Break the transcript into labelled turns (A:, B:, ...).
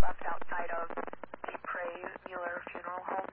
A: left outside of the Prey Mueller Funeral Home.